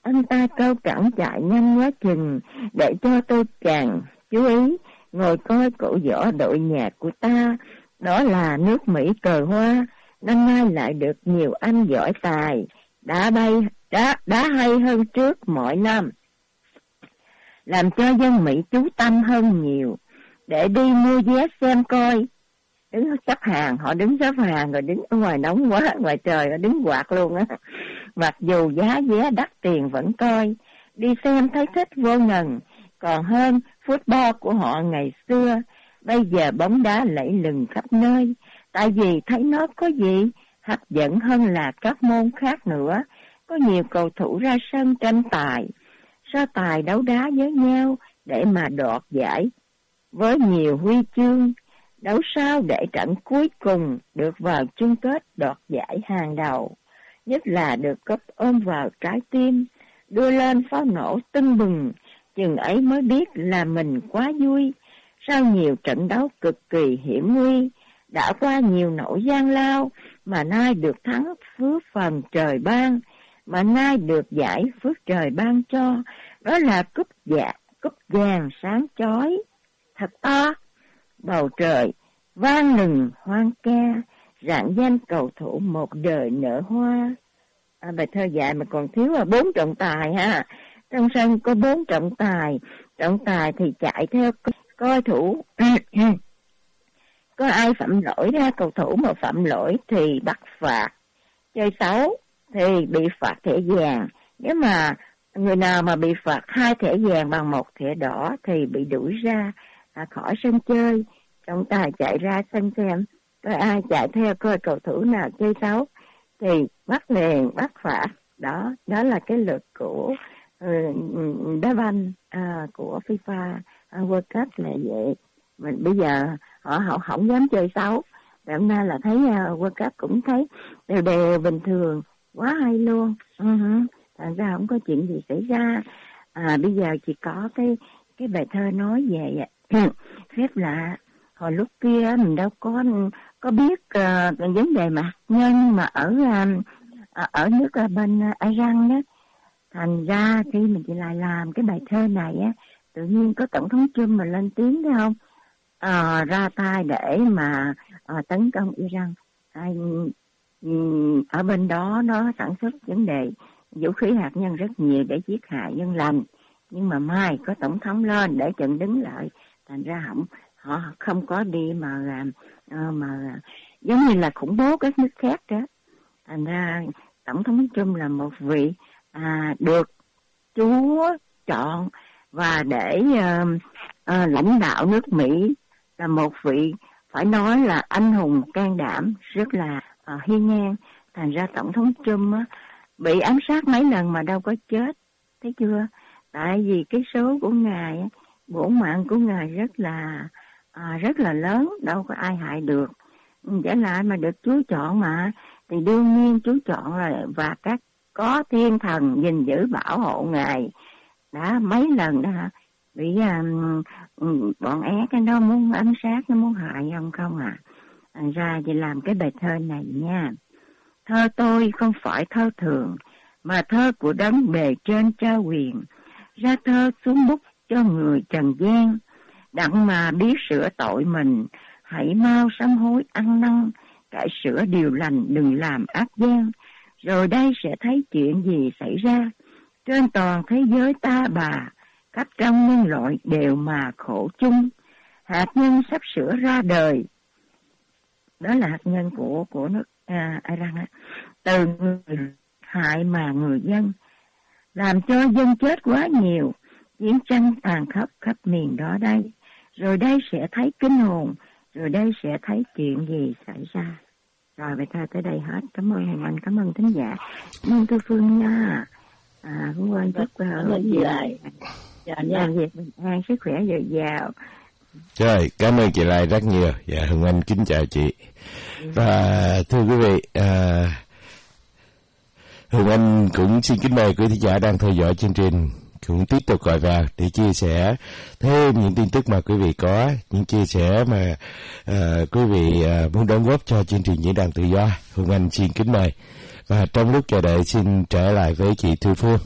Anh ta câu cẳng chạy nhanh quá chừng, để cho tôi càng chú ý, ngồi coi cổ võ đội nhạc của ta, đó là nước Mỹ cờ hoa. Năm nay lại được nhiều anh giỏi tài, đá hay hơn trước mọi năm, làm cho dân Mỹ chú tâm hơn nhiều, để đi mua vé xem coi. Đứng xếp hàng, họ đứng xếp hàng rồi đứng ở ngoài nóng quá, ngoài trời họ đứng quạt luôn á. Mặc dù giá vé đắt tiền vẫn coi, đi xem thấy thích vô ngần, còn hơn football của họ ngày xưa. Bây giờ bóng đá lẫy lừng khắp nơi, tại vì thấy nó có gì hấp dẫn hơn là các môn khác nữa. Có nhiều cầu thủ ra sân tranh tài, so tài đấu đá với nhau để mà đoạt giải, với nhiều huy chương. Đấu sao để trận cuối cùng được vào chung kết đoạt giải hàng đầu, nhất là được cúp ôm vào trái tim, đưa lên pháo nổ tưng bừng. Chừng ấy mới biết là mình quá vui. Sau nhiều trận đấu cực kỳ hiểm nguy, đã qua nhiều nỗi gian lao, mà nay được thắng phước phần trời ban, mà nay được giải phước trời ban cho, đó là cúp vàng sáng chói thật to. Bầu trời vang lừng hoang ca, rạng danh cầu thủ một đời nở hoa. Bài thơ dài mà còn thiếu 4 trọng tài ha. Trong sân có 4 trọng tài thì chạy theo coi thủ. Có ai phạm lỗi ra, cầu thủ mà phạm lỗi thì bắt phạt, chơi xấu thì bị phạt thẻ vàng. Nếu mà người nào mà bị phạt 2 thẻ vàng bằng 1 thẻ đỏ thì bị đuổi ra khỏi sân chơi. Trọng tài chạy ra sân xem coi ai chạy theo coi cầu thủ nào chơi xấu thì bắt liền, bắt phạt. Đó là cái luật của đá banh của FIFA World Cup là vậy. Mình bây giờ họ không dám chơi xấu. Hôm nay là thấy World Cup cũng thấy đều bình thường, quá hay luôn. Thành ra không có chuyện gì xảy ra. Bây giờ chỉ có cái bài thơ nói về phép lạ. Hồi lúc kia mình đâu có biết vấn đề mà hạt nhân mà ở nước bên Iran đó. Thành ra khi mình chỉ lại làm cái bài thơ này á, tự nhiên có tổng thống Trump mà lên tiếng thấy không? Ra tay để mà tấn công Iran. Ở bên đó nó sản xuất vấn đề vũ khí hạt nhân rất nhiều để giết hại dân lành, nhưng mà mai có tổng thống lên để chặn đứng lại, thành ra họ không có đi mà giống như là khủng bố các nước khác đó. Thành ra tổng thống Trump là một vị được Chúa chọn và để lãnh đạo nước Mỹ, là một vị phải nói là anh hùng can đảm, rất là hiên ngang. Thành ra tổng thống Trump bị ám sát mấy lần mà đâu có chết, thấy chưa? Tại vì cái số của ngài, bổn mạng của ngài rất là lớn, đâu có ai hại được. Trở lại mà được Chúa chọn mà, thì đương nhiên Chúa chọn là và các có thiên thần gìn giữ bảo hộ ngài. Đã mấy lần đó bị bọn cái nó muốn ám sát, nó muốn hại ông không à. Thành ra thì làm cái bài thơ này nha. Thơ tôi không phải thơ thường, mà thơ của đấng bề trên trao quyền, ra thơ xuống bút cho người trần gian. Đặng mà biết sửa tội mình, hãy mau sám hối ăn năn, cải sửa điều lành, đừng làm ác gian. Rồi đây sẽ thấy chuyện gì xảy ra trên toàn thế giới ta bà, khắp trong nhân loại đều mà khổ chung. Hạt nhân sắp sửa ra đời, đó là hạt nhân của nước Iran á, từ người hại mà người dân, làm cho dân chết quá nhiều, chiến tranh tàn khốc khắp miền đó đây. Rồi đây sẽ thấy kinh hồn, rồi đây sẽ thấy chuyện gì xảy ra. Rồi bài thơ tới đây hết. Cảm ơn Hồng Anh, cảm ơn thính giả, cảm ơn Tư Phương nha. Cũng quên chúc chị lại làm việc bình an, sức khỏe dồi dào. Rồi, cảm ơn chị Lai rất nhiều. Dạ, Hồng Anh kính chào chị. Và thưa quý vị, Hồng Anh cũng xin kính mời quý thính giả đang theo dõi chương trình cũng tiếp tục gọi vào để chia sẻ thêm những tin tức mà quý vị có, những chia sẻ mà quý vị muốn đóng góp cho chương trình Diễn đàn Tự Do. Hồng Anh xin kính mời. Và trong lúc chờ đợi xin trở lại với chị Thư Phương.